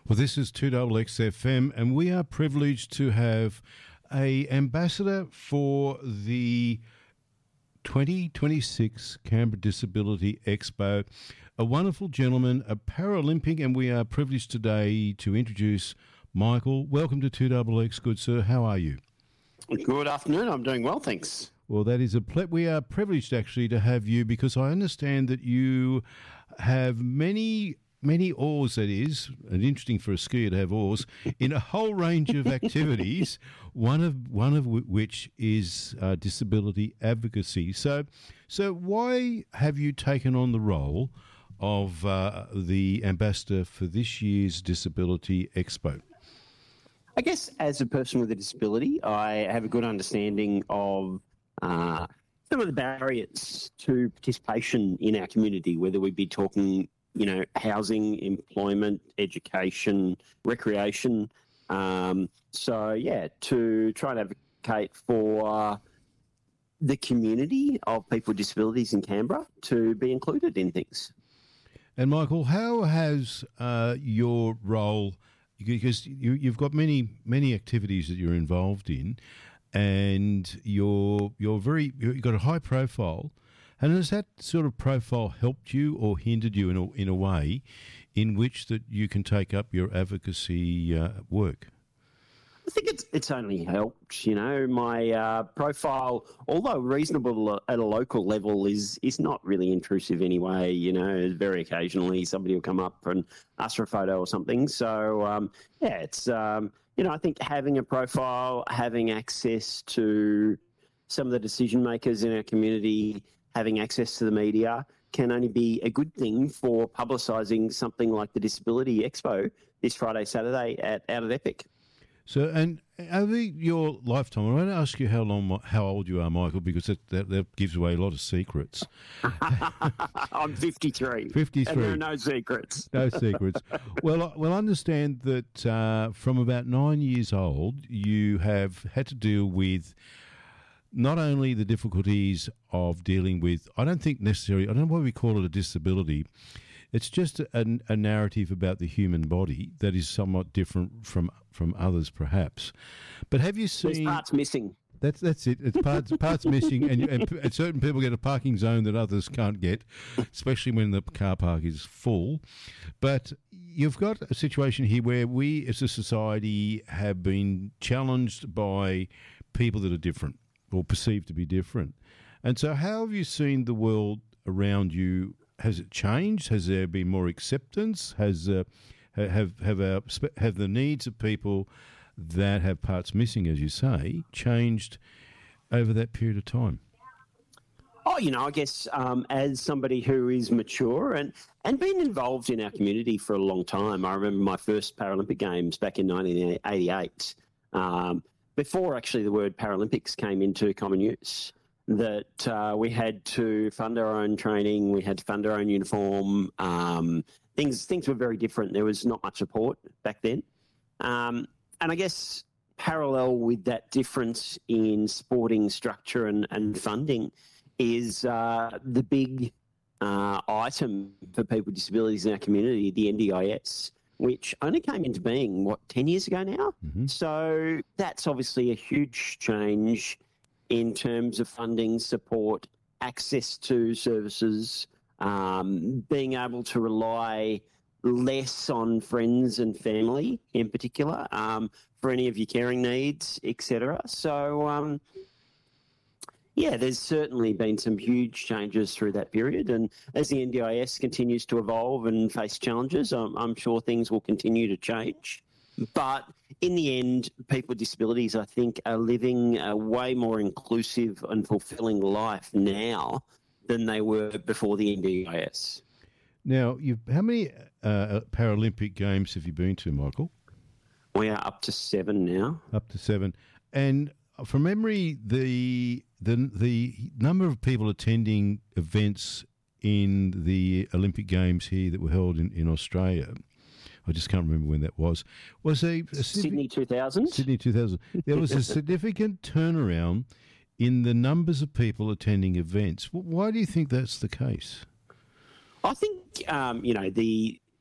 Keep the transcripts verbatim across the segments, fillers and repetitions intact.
Well, this is two X X F M, and we are privileged to have a ambassador for the twenty twenty-six Canberra Disability Expo, a wonderful gentleman, a Paralympic, and we are privileged today to introduce Michael. Welcome to two X X, good sir. How are you? Good afternoon. I'm doing well, thanks. Well, that is a ple- we are privileged actually to have you, because I understand that you have many many oars, that is, and interesting for a skier to have oars, in a whole range of activities, one of one of w- which is uh, disability advocacy. So, so why have you taken on the role of uh, the ambassador for this year's Disability Expo? I guess as a person with a disability, I have a good understanding of uh, some of the barriers to participation in our community, whether we be talking, you know, housing, employment, education, recreation. Um, so, yeah, to try and advocate for the community of people with disabilities in Canberra to be included in things. And Michael, how has uh, your role, because you, you've got many many activities that you're involved in, and you're you're very you've got a high profile. And has that sort of profile helped you or hindered you in a, in a way in which that you can take up your advocacy uh, work? I think it's it's only helped. You know, my uh, profile, although reasonable at a local level, is is not really intrusive anyway. You know, very occasionally somebody will come up and ask for a photo or something. So um, yeah, it's um, you know, I think having a profile, having access to some of the decision makers in our community, having access to the media can only be a good thing for publicising something like the Disability Expo this Friday, Saturday at out at Epic. So, and over your lifetime, I want to ask you how long, how old you are, Michael, because that, that, that gives away a lot of secrets. I'm fifty-three. fifty-three. And there are no secrets. No secrets. Well, I- well, understand that uh, from about nine years old, you have had to deal with not only the difficulties of dealing with, I don't think necessarily, I don't know why we call it a disability. It's just a, a narrative about the human body that is somewhat different from from others, perhaps. But have you seen... There's parts missing. That's that's it. It's parts parts missing, and, and, and certain people get a parking zone that others can't get, especially when the car park is full. But you've got a situation here where we, as a society, have been challenged by people that are different or perceived to be different. And so, how have you seen the world around you? Has it changed? Has there been more acceptance? Has uh, have have our, have the needs of people that have parts missing, as you say, changed over that period of time? Oh, you know, I guess um, as somebody who is mature and, and been involved in our community for a long time, I remember my first Paralympic Games back in nineteen eighty-eight, um, before actually the word Paralympics came into common use, that uh, we had to fund our own training, we had to fund our own uniform. Um, things things were very different. There was not much support back then. Um, and I guess parallel with that difference in sporting structure and, and funding is uh, the big uh, item for people with disabilities in our community, the N D I S, which only came into being, what, ten years ago now? Mm-hmm. So that's obviously a huge change in terms of funding, support, access to services, um, being able to rely less on friends and family in particular um, for any of your caring needs, et cetera. So, um, yeah, there's certainly been some huge changes through that period. And as the N D I S continues to evolve and face challenges, I'm, I'm sure things will continue to change. But in the end, people with disabilities, I think, are living a way more inclusive and fulfilling life now than they were before the N D I S. Now, you've, how many uh, Paralympic Games have you been to, Michael? We are up to seven now. Up to seven. And from memory, the the the number of people attending events in the Olympic Games here that were held in, in Australia, I just can't remember when that was, was a, a Sydney two thousand. Sydney two thousand. There was a significant turnaround in the numbers of people attending events. Why do you think that's the case? I think, um, you know, the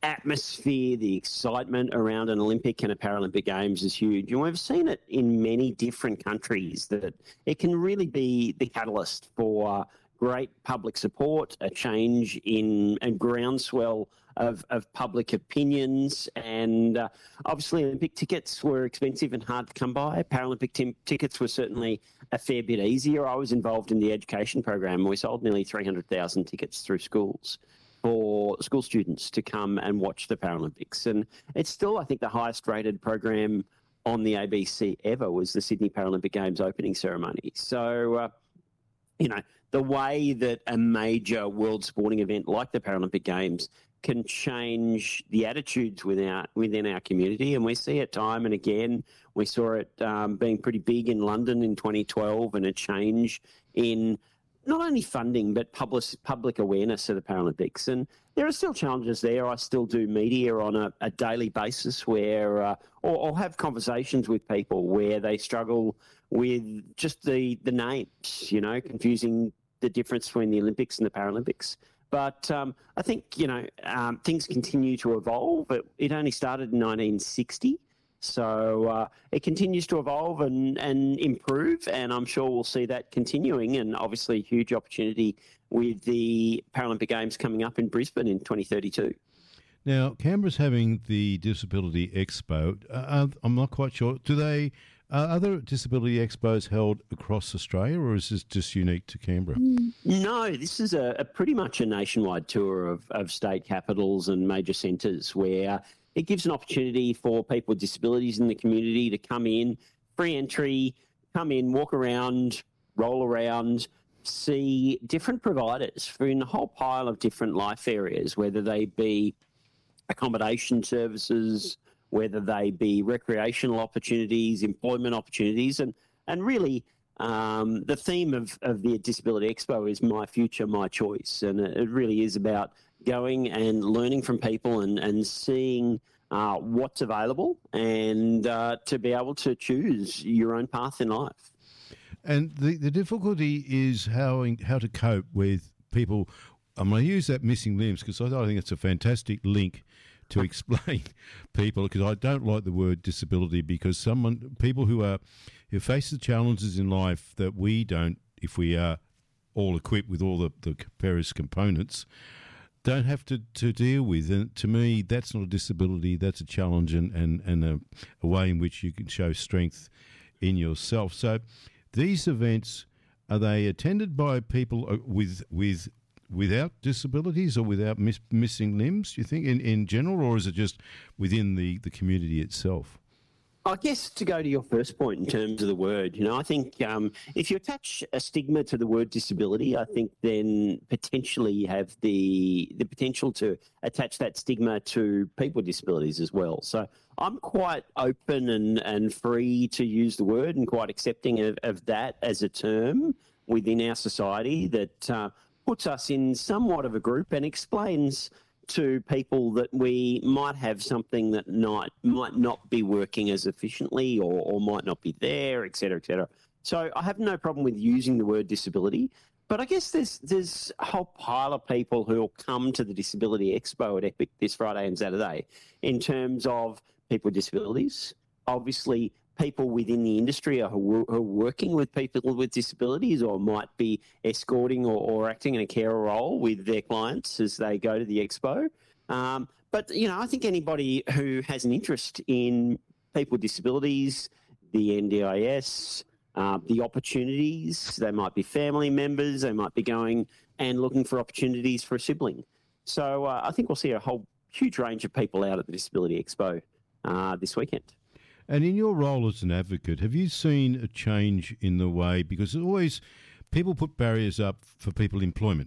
atmosphere, the excitement around an Olympic and a Paralympic Games is huge. And we've seen it in many different countries that it can really be the catalyst for great public support, a change in a groundswell of, of public opinions. And uh, obviously Olympic tickets were expensive and hard to come by. Paralympic t- tickets were certainly a fair bit easier. I was involved in the education program and we sold nearly three hundred thousand tickets through schools for school students to come and watch the Paralympics. And it's still, I think, the highest rated program on the A B C ever was the Sydney Paralympic Games opening ceremony. So, uh, you know, the way that a major world sporting event like the Paralympic Games can change the attitudes within our, within our community. And we see it time and again. We saw it um, being pretty big in London in twenty twelve and a change in not only funding, but public, public awareness of the Paralympics. And there are still challenges there. I still do media on a, a daily basis where, uh, or, or have conversations with people where they struggle with just the, the names, you know, confusing the difference between the Olympics and the Paralympics. But um, I think, you know, um, things continue to evolve. It, it only started in nineteen sixty. So uh, it continues to evolve and, and improve, and I'm sure we'll see that continuing, and obviously a huge opportunity with the Paralympic Games coming up in Brisbane in twenty thirty-two. Now, Canberra's having the Disability Expo. Uh, I'm not quite sure. Do they are other disability expos held across Australia, or is this just unique to Canberra? No, this is a, a pretty much a nationwide tour of, of state capitals and major centres where it gives an opportunity for people with disabilities in the community to come in, free entry, come in, walk around, roll around, see different providers for in a whole pile of different life areas, whether they be accommodation services, whether they be recreational opportunities, employment opportunities, and, and really um, the theme of, of the Disability Expo is My Future, My Choice. And it really is about going and learning from people and, and seeing uh, what's available and uh, to be able to choose your own path in life. And the, the difficulty is how how to cope with people. I'm going to use that missing limbs because I, I think it's a fantastic link to explain people, because I don't like the word disability, because someone people who are who face the challenges in life that we don't, if we are all equipped with all the, the various components, don't have to, to deal with. And to me, that's not a disability, that's a challenge and, and, and a, a way in which you can show strength in yourself. So these events, are they attended by people with with without disabilities or without miss, missing limbs, do you think, in, in general, or is it just within the, the community itself? I guess to go to your first point in terms of the word, you know, I think um, if you attach a stigma to the word disability, I think then potentially you have the the potential to attach that stigma to people with disabilities as well. So I'm quite open and, and free to use the word and quite accepting of, of that as a term within our society that uh, puts us in somewhat of a group and explains to people that we might have something that not, might not be working as efficiently or, or might not be there, et cetera, et cetera. So I have no problem with using the word disability, but I guess there's there's a whole pile of people who will come to the Disability Expo at Epic this Friday and Saturday in terms of people with disabilities, obviously people within the industry are who are working with people with disabilities or might be escorting or, or acting in a carer role with their clients as they go to the expo. Um, but, you know, I think anybody who has an interest in people with disabilities, the N D I S, uh, the opportunities, they might be family members, they might be going and looking for opportunities for a sibling. So uh, I think we'll see a whole huge range of people out at the Disability Expo uh, this weekend. And in your role as an advocate, have you seen a change in the way, because always people put barriers up for people employment,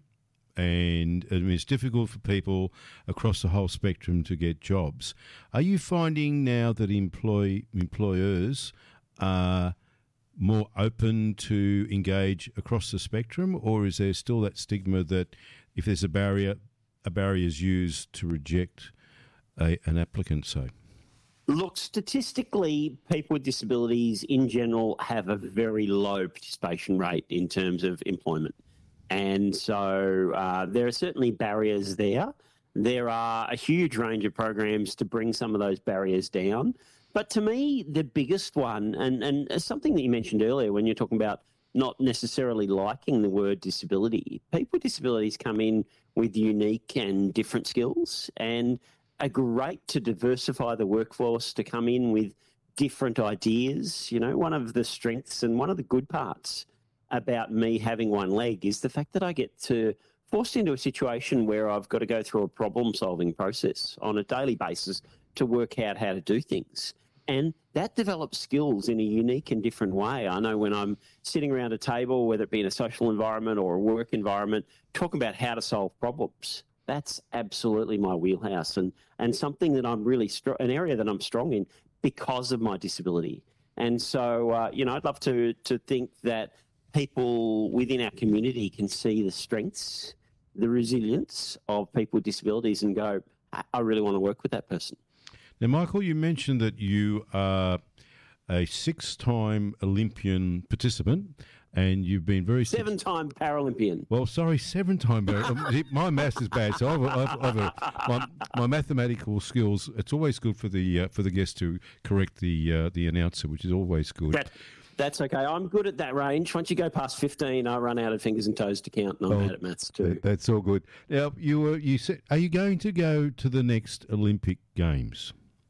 and I mean, it's difficult for people across the whole spectrum to get jobs. Are you finding now that employ, employers are more open to engage across the spectrum, or is there still that stigma that if there's a barrier, a barrier is used to reject a, an applicant, say? Look, statistically, people with disabilities in general have a very low participation rate in terms of employment. And so uh, there are certainly barriers there. There are a huge range of programs to bring some of those barriers down. But to me, the biggest one, and, and something that you mentioned earlier when you're talking about not necessarily liking the word disability, people with disabilities come in with unique and different skills and are great to diversify the workforce, to come in with different ideas. You know, one of the strengths and one of the good parts about me having one leg is the fact that I get to forced into a situation where I've got to go through a problem-solving process on a daily basis to work out how to do things. And that develops skills in a unique and different way. I know when I'm sitting around a table, whether it be in a social environment or a work environment, talking about how to solve problems, that's absolutely my wheelhouse and, and something that I'm really, str- an area that I'm strong in because of my disability. And so, uh, you know, I'd love to to think that people within our community can see the strengths, the resilience of people with disabilities and go, I really want to work with that person. Now, Michael, you mentioned that you are a six-time Olympian participant and you've been very... Seven-time Paralympian. Well, sorry, seven-time Paralympian. My maths is bad, so I've, I've, I've a, my, my mathematical skills, it's always good for the uh, for the guest to correct the uh, the announcer, which is always good. That, that's okay. I'm good at that range. Once you go past fifteen, I run out of fingers and toes to count, and I'm oh, bad at maths too. That, that's all good. Now, you were, you said, are you going to go to the next Olympic Games?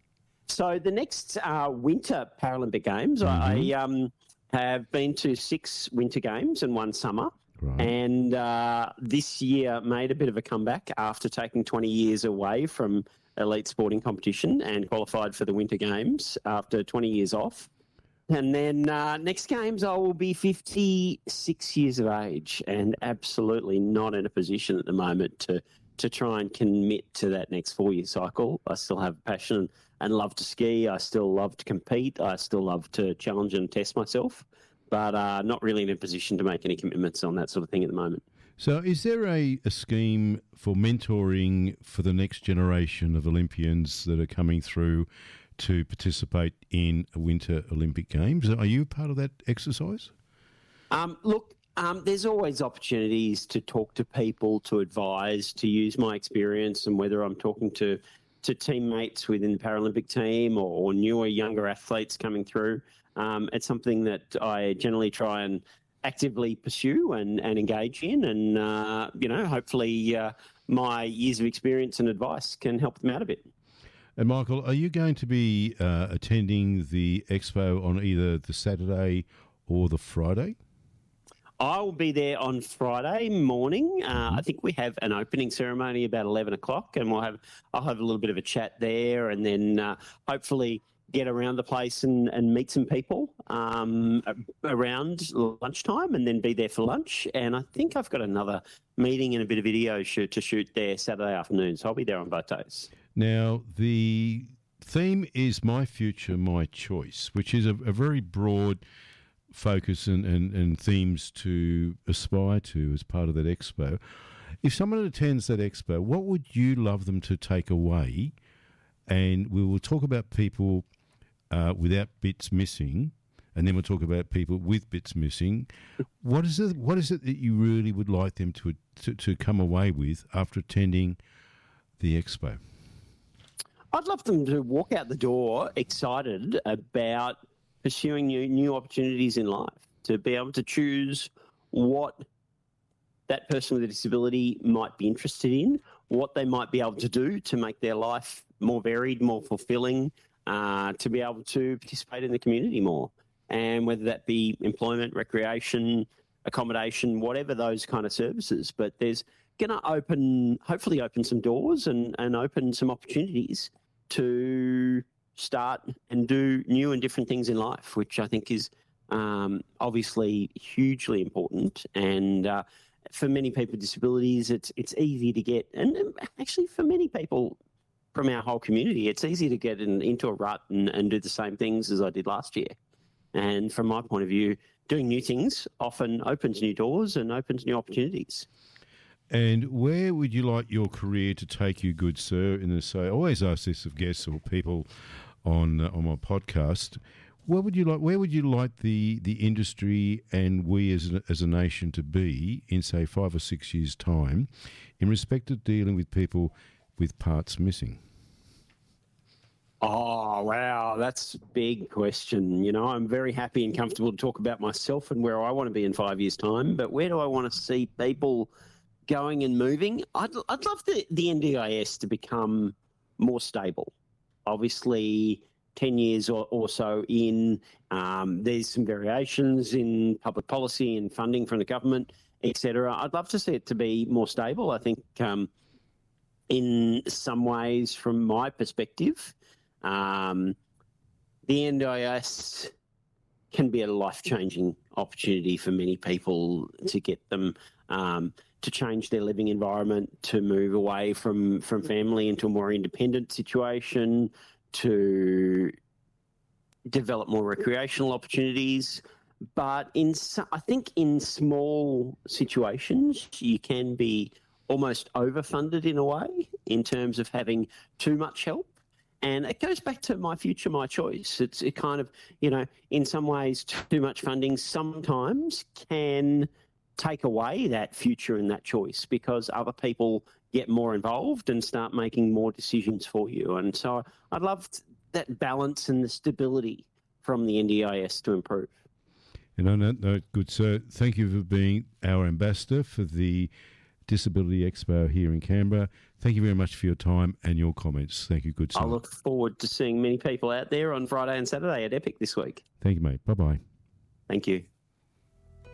So the next uh, Winter Paralympic Games, mm-hmm. I um, have been to six Winter Games and one summer. Right. And uh, this year made a bit of a comeback after taking twenty years away from elite sporting competition and qualified for the Winter Games after twenty years off. And then uh, next Games I will be fifty-six years of age and absolutely not in a position at the moment to to try and commit to that next four-year cycle. I still have passion and love to ski. I still love to compete. I still love to challenge and test myself, but uh, not really in a position to make any commitments on that sort of thing at the moment. So is there a, a scheme for mentoring for the next generation of Olympians that are coming through to participate in Winter Olympic Games? Are you part of that exercise? Um, look, Um, there's always opportunities to talk to people, to advise, to use my experience, and whether I'm talking to, to teammates within the Paralympic team or, or newer, younger athletes coming through. Um, it's something that I generally try and actively pursue and, and engage in, and, uh, you know, hopefully uh, my years of experience and advice can help them out a bit. And Michael, are you going to be uh, attending the expo on either the Saturday or the Friday? I will be there on Friday morning. Uh, I think we have an opening ceremony about eleven o'clock, and we'll have I'll have a little bit of a chat there, and then uh, hopefully get around the place and, and meet some people um, around lunchtime, and then be there for lunch. And I think I've got another meeting and a bit of video shoot to shoot there Saturday afternoon, so I'll be there on both days. Now, the theme is My Future, My Choice, which is a, a very broad focus and, and, and themes to aspire to as part of that expo. If someone attends that expo, what would you love them to take away? And we will talk about people uh, without bits missing, and then we'll talk about people with bits missing. What is it? What is it that you really would like them to to, to come away with after attending the expo? I'd love them to walk out the door excited about pursuing new new opportunities in life, to be able to choose what that person with a disability might be interested in, what they might be able to do to make their life more varied, more fulfilling, uh, to be able to participate in the community more. And whether that be employment, recreation, accommodation, whatever those kind of services. But there's going to open, hopefully open some doors and, and open some opportunities to start and do new and different things in life, which I think is um, obviously hugely important. And uh, for many people with disabilities, it's it's easy to get, and actually for many people from our whole community, it's easy to get in, into a rut and, and do the same things as I did last year. And from my point of view, doing new things often opens new doors and opens new opportunities. And where would you like your career to take you, good sir? In the say, I always ask this of guests or people on uh, on my podcast. Where would you like? Where would you like the, the industry and we as a, as a nation to be in, say, five or six years' time, in respect of dealing with people with parts missing? Oh, wow. That's a big question. You know, I'm very happy and comfortable to talk about myself and where I want to be in five years' time. But where do I want to see people going and moving? I'd, I'd love the, the N D I S to become more stable. Obviously, ten years or, or so in, um, there's some variations in public policy and funding from the government, et cetera. I'd love to see it to be more stable. I think um, in some ways, from my perspective, um, the N D I S can be a life-changing opportunity for many people to get them um, to change their living environment, to move away from, from family into a more independent situation, to develop more recreational opportunities. But in, I think in small situations, you can be almost overfunded in a way in terms of having too much help. And it goes back to my future, my choice. It's it kind of, you know, in some ways, too much funding sometimes can take away that future and that choice because other people get more involved and start making more decisions for you. And so I'd love that balance and the stability from the N D I S to improve. And on that note, good sir, thank you for being our ambassador for the Disability Expo here in Canberra. Thank you very much for your time and your comments. Thank you, good sir. I look forward to seeing many people out there on Friday and Saturday at Epic this week. Thank you, mate. Bye-bye. Thank you.